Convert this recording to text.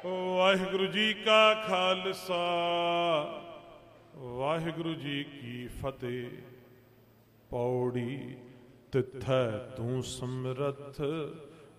ਵਾਹਿਗੁਰੂ ਜੀ ਕਾ ਖਾਲਸਾ ਵਾਹਿਗੁਰੂ ਜੀ ਕੀ ਫਤਿਹ। ਪੌੜੀ ਤਿੱਥੈ ਤੂੰ ਸਮਰੱਥ